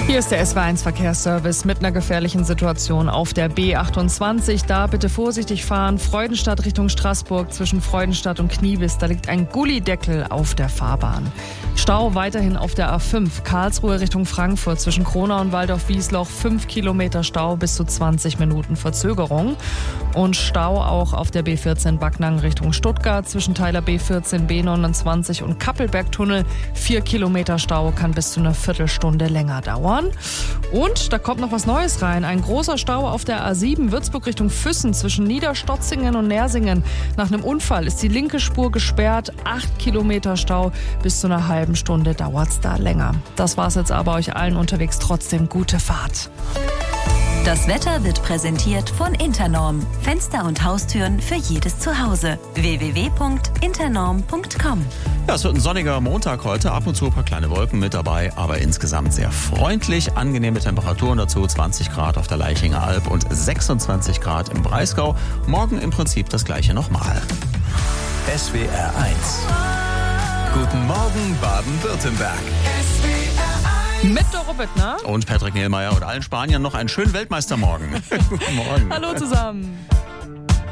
Hier ist der SW1 Verkehrsservice mit einer gefährlichen Situation auf der B28. Da bitte vorsichtig fahren. Freudenstadt Richtung Straßburg zwischen Freudenstadt und Kniebis. Da liegt ein Gullideckel auf der Fahrbahn. Stau weiterhin auf der A5. Karlsruhe Richtung Frankfurt zwischen Kronau und Waldorf-Wiesloch. 5 Kilometer Stau, bis zu 20 Minuten Verzögerung. Und Stau auch auf der B14 Backnang Richtung Stuttgart zwischen Teiler B14, B29 und Kappelbergtunnel. 4 Kilometer Stau, kann bis zu einer Viertelstunde länger dauern. Und da kommt noch was Neues rein. Ein großer Stau auf der A7 Würzburg Richtung Füssen zwischen Niederstotzingen und Nersingen. Nach einem Unfall ist die linke Spur gesperrt. 8 Kilometer Stau, bis zu einer halben Stunde dauert's da länger. Das war's jetzt aber, euch allen unterwegs trotzdem gute Fahrt. Das Wetter wird präsentiert von Internorm. Fenster und Haustüren für jedes Zuhause. www.internorm.com. Ja, es wird ein sonniger Montag heute. Ab und zu ein paar kleine Wolken mit dabei, aber insgesamt sehr freundlich. Angenehme Temperaturen dazu. 20 Grad auf der Leichinger Alb und 26 Grad im Breisgau. Morgen im Prinzip das gleiche nochmal. SWR 1. Guten Morgen, Baden-Württemberg. Mit Doro Bittner Und Patrick Niehlmeier und allen Spaniern noch einen schönen Weltmeistermorgen. Guten Morgen. Hallo zusammen.